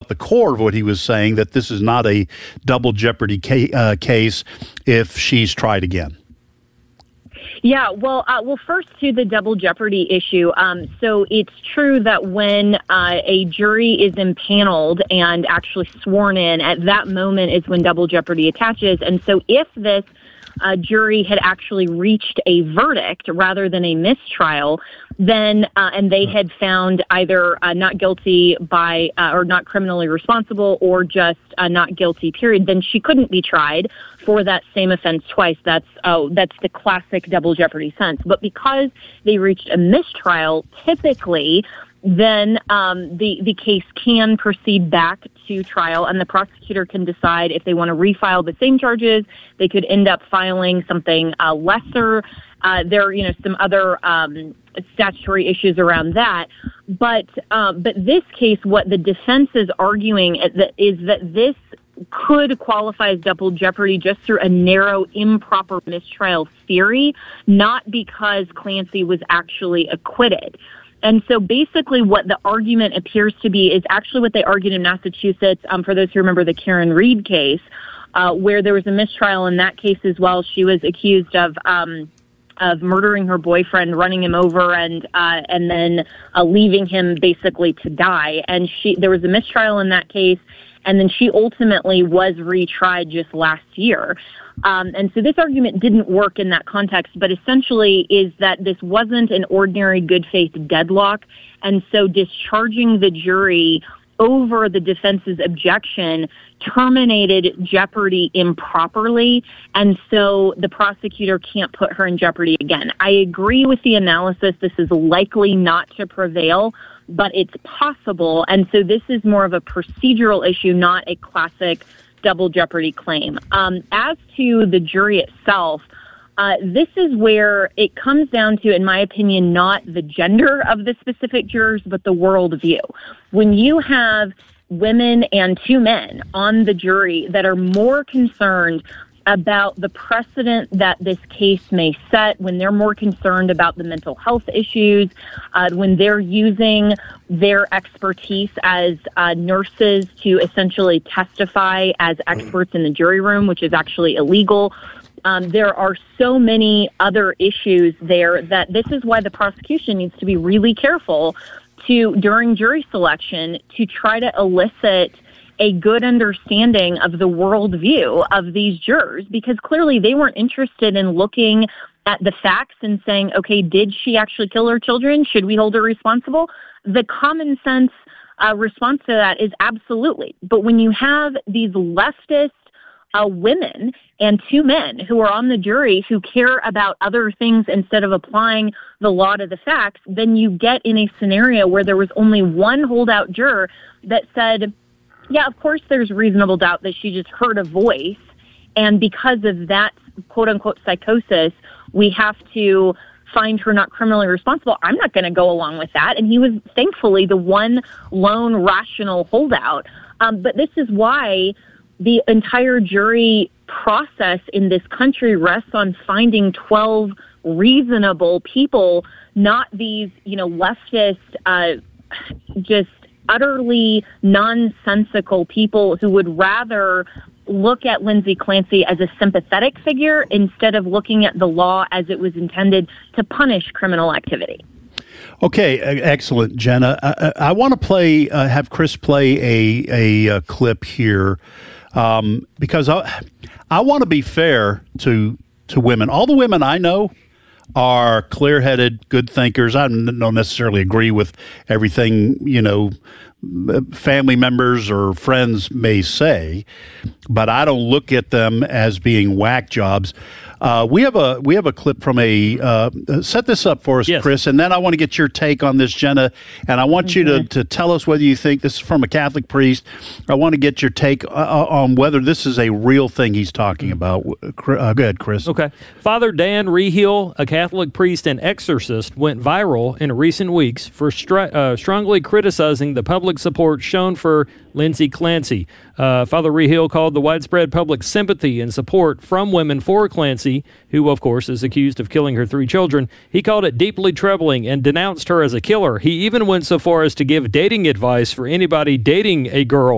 the core of what he was saying, that this is not a double jeopardy case if she's tried again. Yeah, well, first to the double jeopardy issue. So it's true that when a jury is impaneled and actually sworn in, at that moment is when double jeopardy attaches. And so if this jury had actually reached a verdict rather than a mistrial, then and they had found either not guilty by or not criminally responsible or just not guilty, period, then she couldn't be tried for that same offense twice. That's the classic double jeopardy sense. But because they reached a mistrial, typically then the case can proceed back to trial, and the prosecutor can decide if they want to refile the same charges. They could end up filing something lesser. There are, some other statutory issues around that. But this case, what the defense is arguing is that this could qualify as double jeopardy just through a narrow, improper mistrial theory, not because Clancy was actually acquitted. And so basically what the argument appears to be is actually what they argued in Massachusetts, for those who remember the Karen Reed case, where there was a mistrial in that case as well. She was accused of murdering her boyfriend, running him over, and then leaving him basically to die. And there was a mistrial in that case, and then she ultimately was retried just last year. And so this argument didn't work in that context, but essentially is that this wasn't an ordinary good faith deadlock. And so discharging the jury over the defense's objection terminated jeopardy improperly. And so the prosecutor can't put her in jeopardy again. I agree with the analysis. This is likely not to prevail, but it's possible. And so this is more of a procedural issue, not a classic double jeopardy claim. As to the jury itself, this is where it comes down to, in my opinion, not the gender of the specific jurors, but the worldview. When you have women and two men on the jury that are more concerned about the precedent that this case may set, when they're more concerned about the mental health issues, when they're using their expertise as nurses to essentially testify as experts in the jury room, which is actually illegal. There are so many other issues there that this is why the prosecution needs to be really careful during jury selection, to try to elicit a good understanding of the worldview of these jurors, because clearly they weren't interested in looking at the facts and saying, okay, did she actually kill her children? Should we hold her responsible? The common sense response to that is absolutely. But when you have these leftist women and two men who are on the jury who care about other things instead of applying the law to the facts, then you get in a scenario where there was only one holdout juror that said, yeah, of course there's reasonable doubt that she just heard a voice, and because of that quote-unquote psychosis, we have to find her not criminally responsible. I'm not going to go along with that. And he was thankfully the one lone rational holdout. But this is why the entire jury process in this country rests on finding 12 reasonable people, not these, leftist, just utterly nonsensical people who would rather look at Lindsay Clancy as a sympathetic figure instead of looking at the law as it was intended to punish criminal activity. Okay, excellent, Jenna. I want to have Chris play a clip here because I want to be fair to women. All the women I know are clear-headed, good thinkers. I don't necessarily agree with everything, family members or friends may say, but I don't look at them as being whack jobs. We have a clip from set this up for us, yes, Chris, and then I want to get your take on this, Jenna, and I want you to tell us whether you think this is from a Catholic priest. I want to get your take on whether this is a real thing he's talking about. Go ahead, Chris. Okay. Father Dan Rehill, a Catholic priest and exorcist, went viral in recent weeks for strongly criticizing the public support shown for Lindsay Clancy. Father Rehill called the widespread public sympathy and support from women for Clancy, who, of course, is accused of killing her 3 children. He called it deeply troubling and denounced her as a killer. He even went so far as to give dating advice for anybody dating a girl